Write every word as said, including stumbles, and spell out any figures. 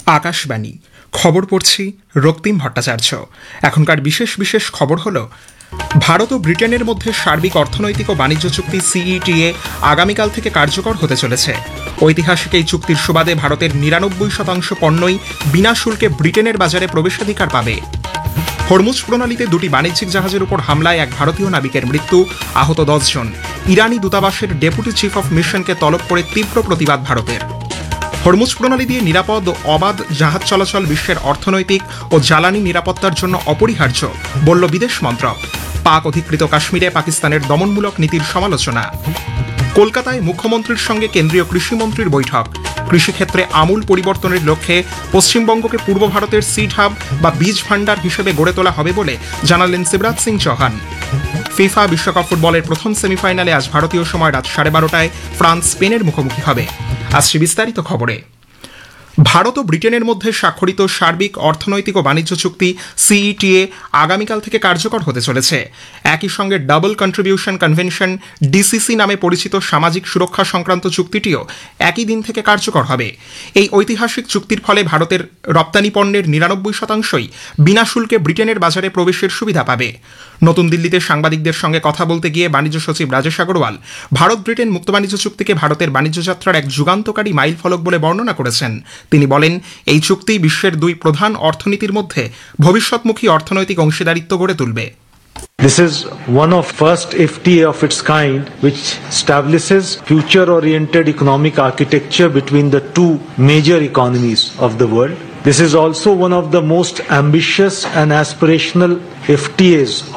আকাশবাণী খবর পড়ছি রক্তিম ভট্টাচার্য। এখনকার বিশেষ বিশেষ খবর হল, ভারত ও ব্রিটেনের মধ্যে সার্বিক অর্থনৈতিক ও বাণিজ্য চুক্তি সিইটিএ আগামীকাল থেকে কার্যকর হতে চলেছে। ঐতিহাসিক এই চুক্তির সুবাদে ভারতের নিরানব্বই শতাংশ পণ্যই বিনা শুল্কে ব্রিটেনের বাজারে প্রবেশাধিকার পাবে। হরমুজ প্রণালীতে দুটি বাণিজ্যিক জাহাজের উপর হামলায় এক ভারতীয় নাবিকের মৃত্যু, আহত দশ জন। ইরানি দূতাবাসের ডেপুটি চিফ অফ মিশনকে তলব করে তীব্র প্রতিবাদ ভারতের। হরমুজ প্রণালী দিয়ে নিরাপদ ও অবাধ জাহাজ চলাচল বিশ্বের অর্থনৈতিক ও জ্বালানি নিরাপত্তার জন্য অপরিহার্য, বলল বিদেশ মন্ত্রক। পাক অধিকৃত কাশ্মীরে পাকিস্তানের দমনমূলক নীতির সমালোচনা। কলকাতায় মুখ্যমন্ত্রীর সঙ্গে কেন্দ্রীয় কৃষিমন্ত্রীর বৈঠক। কৃষিক্ষেত্রে আমূল পরিবর্তনের লক্ষ্যে পশ্চিমবঙ্গকে পূর্ব ভারতের সিড হাব বা বীজ ভাণ্ডার হিসেবে গড়ে তোলা হবে বলে জানালেন শিবরাজ সিং চৌহান। ফিফা বিশ্বকাপ ফুটবলের প্রথম সেমিফাইনালে আজ ভারতীয় সময় রাত সাড়ে বারোটায় ফ্রান্স স্পেনের মুখোমুখি হবে। আসছে বিস্তারিত খবরে। ভারত ও ব্রিটেনের মধ্যে স্বাক্ষরিত সার্বিক অর্থনৈতিক ও বাণিজ্য চুক্তি সিইটিএ আগামীকাল থেকে কার্যকর হতে চলেছে। একই সঙ্গে ডাবল কন্ট্রিবিউশন কনভেনশন ডিসিসি নামে পরিচিত সামাজিক সুরক্ষা সংক্রান্ত চুক্তিটিও একই দিন থেকে কার্যকর হবে। এই ঐতিহাসিক চুক্তির ফলে ভারতের রপ্তানি পণ্যের নিরানব্বই শতাংশই বিনা শুল্কে ব্রিটেনের বাজারে প্রবেশের সুবিধা পাবে। নতুন দিল্লিতে সাংবাদিকদের সঙ্গে কথা বলতে গিয়ে বাণিজ্য সচিব রাজেশ আগরওয়াল ভারত ব্রিটেন মুক্ত বাণিজ্য চুক্তিকে ভারতের বাণিজ্য যাত্রার এক যুগান্তকারী মাইল ফলক বলে বর্ণনা করেছেন। তিনি বলেন, এই চুক্তি বিশ্বের দুই প্রধান অর্থনীতির মধ্যে ভবিষ্যৎমুখী অর্থনৈতিক অংশীদারিত্ব গড়ে তুলবে। This is one of first F T A of its kind which establishes future-oriented economic architecture between the two major economies of the world. This is also one of the most ambitious and aspirational F T As